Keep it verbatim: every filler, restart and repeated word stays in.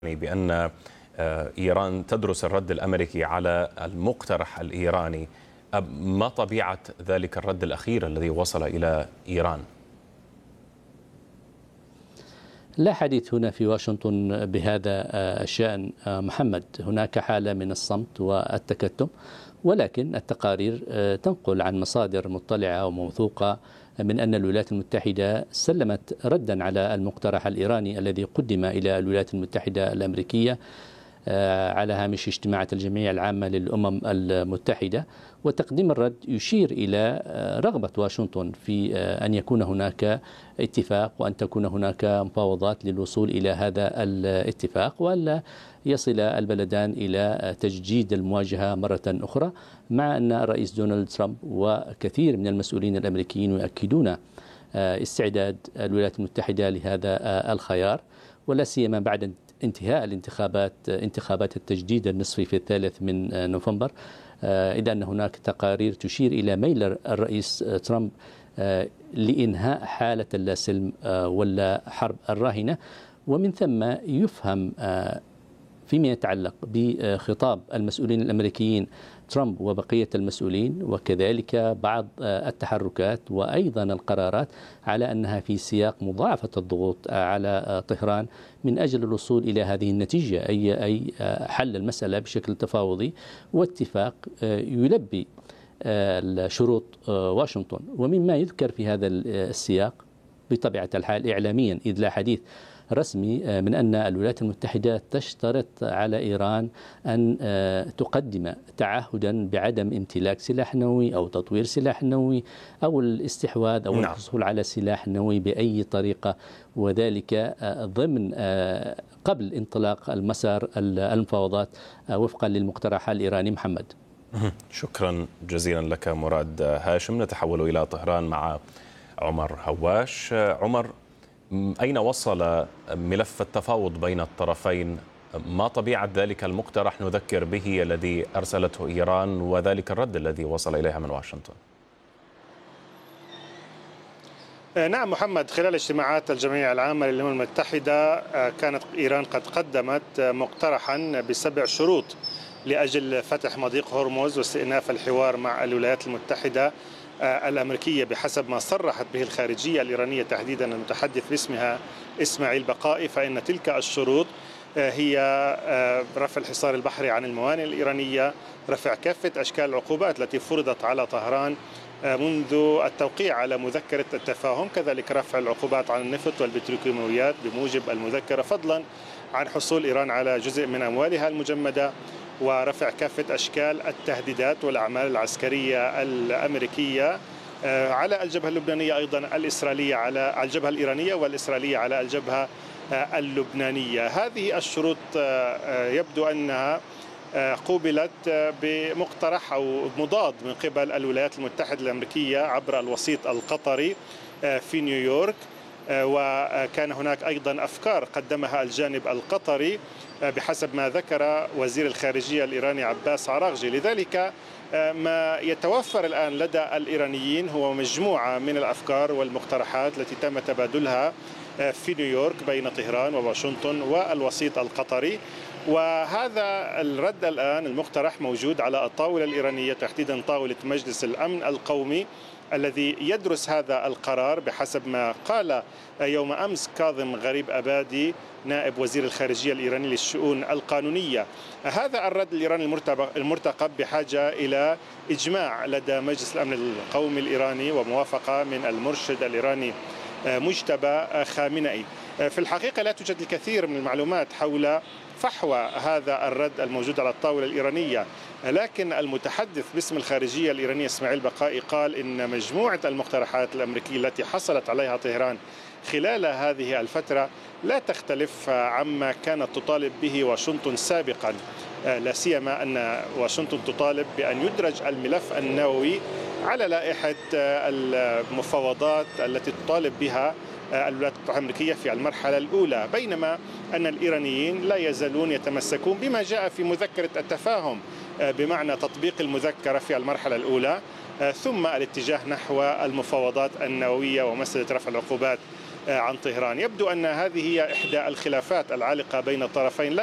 بأن إيران تدرس الرد الأمريكي على المقترح الإيراني. ما طبيعة ذلك الرد الأخير الذي وصل إلى إيران؟ لا حديث هنا في واشنطن بهذا الشأن محمد. هناك حالة من الصمت والتكتم، ولكن التقارير تنقل عن مصادر مطلعة وموثوقة من أن الولايات المتحدة سلمت ردا على المقترح الإيراني الذي قدم إلى الولايات المتحدة الأمريكية على هامش اجتماعات الجمعية العامة للأمم المتحدة. وتقديم الرد يشير إلى رغبة واشنطن في أن يكون هناك اتفاق وأن تكون هناك مفاوضات للوصول إلى هذا الاتفاق، وألا يصل البلدان إلى تجديد المواجهة مرة أخرى، مع أن الرئيس دونالد ترامب وكثير من المسؤولين الأمريكيين يؤكدون استعداد الولايات المتحدة لهذا الخيار، ولا سيما بعد انتهاء الانتخابات انتخابات التجديد النصفي في الثالث من نوفمبر، إذا أن هناك تقارير تشير إلى ميل الرئيس ترامب لإنهاء حالة اللا سلم ولا حرب الراهنة. ومن ثم يفهم فيما يتعلق بخطاب المسؤولين الأمريكيين ترامب وبقية المسؤولين، وكذلك بعض التحركات وأيضا القرارات، على أنها في سياق مضاعفة الضغوط على طهران من أجل الوصول إلى هذه النتيجة، أي أي حل المسألة بشكل تفاوضي واتفاق يلبي شروط واشنطن. ومما يذكر في هذا السياق بطبيعة الحال إعلاميا، إذ لا حديث رسمي من أن الولايات المتحدة تشترط على إيران أن تقدم تعهدا بعدم امتلاك سلاح نووي أو تطوير سلاح نووي أو الاستحواذ أو الحصول على سلاح نووي بأي طريقة، وذلك ضمن قبل انطلاق المسار المفاوضات وفقا للمقترح الإيراني. محمد، شكرا جزيلا لك مراد هاشم. نتحول إلى طهران مع عمر هواش. عمر، أين وصل ملف التفاوض بين الطرفين؟ ما طبيعة ذلك المقترح نذكر به الذي أرسلته إيران، وذلك الرد الذي وصل إليها من واشنطن؟ نعم محمد، خلال اجتماعات الجمعية العامة للأمم المتحدة كانت إيران قد قدمت مقترحا بسبع شروط لأجل فتح مضيق هرمز واستئناف الحوار مع الولايات المتحدة الأمريكية، بحسب ما صرحت به الخارجية الإيرانية تحديدا المتحدث باسمها إسماعيل بقائي. فإن تلك الشروط هي رفع الحصار البحري عن الموانئ الإيرانية، رفع كافة أشكال العقوبات التي فرضت على طهران منذ التوقيع على مذكرة التفاهم، كذلك رفع العقوبات عن النفط والبتروكيماويات بموجب المذكرة، فضلا عن حصول إيران على جزء من أموالها المجمدة، ورفع كافة أشكال التهديدات والأعمال العسكرية الأمريكية على الجبهة اللبنانية، أيضا الإسرائيلية على الجبهة الإيرانية والإسرائيلية على الجبهة اللبنانية. هذه الشروط يبدو أنها قوبلت بمقترح أو مضاد من قبل الولايات المتحدة الأمريكية عبر الوسيط القطري في نيويورك، وكان هناك أيضا أفكار قدمها الجانب القطري بحسب ما ذكر وزير الخارجية الإيراني عباس عراغجي. لذلك ما يتوفر الآن لدى الإيرانيين هو مجموعة من الأفكار والمقترحات التي تم تبادلها في نيويورك بين طهران وواشنطن والوسيط القطري، وهذا الرد الآن المقترح موجود على الطاولة الإيرانية، تحديدا طاولة مجلس الأمن القومي الذي يدرس هذا القرار، بحسب ما قال يوم أمس كاظم غريب أبادي نائب وزير الخارجية الإيراني للشؤون القانونية. هذا الرد الإيراني المرتقب بحاجة إلى إجماع لدى مجلس الأمن القومي الإيراني وموافقة من المرشد الإيراني مجتبى خامنئي. في الحقيقة لا توجد الكثير من المعلومات حول فحوى هذا الرد الموجود على الطاولة الإيرانية، لكن المتحدث باسم الخارجية الإيرانية إسماعيل بقائي قال إن مجموعة المقترحات الأمريكية التي حصلت عليها طهران خلال هذه الفترة لا تختلف عما كانت تطالب به واشنطن سابقا، لا سيما أن واشنطن تطالب بأن يدرج الملف النووي على لائحة المفاوضات التي تطالب بها الولايات المتحدة الأمريكية في المرحلة الأولى، بينما أن الإيرانيين لا يزالون يتمسكون بما جاء في مذكرة التفاهم، بمعنى تطبيق المذكرة في المرحلة الأولى ثم الاتجاه نحو المفاوضات النووية ومسألة رفع العقوبات عن طهران. يبدو أن هذه هي إحدى الخلافات العالقة بين الطرفين.